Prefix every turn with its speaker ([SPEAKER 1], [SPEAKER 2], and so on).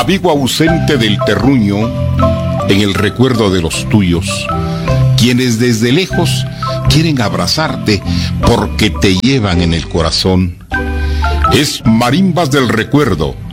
[SPEAKER 1] amigo ausente del terruño, en el recuerdo de los tuyos, quienes desde lejos quieren abrazarte porque te llevan en el corazón. Es Marimbas del Recuerdo,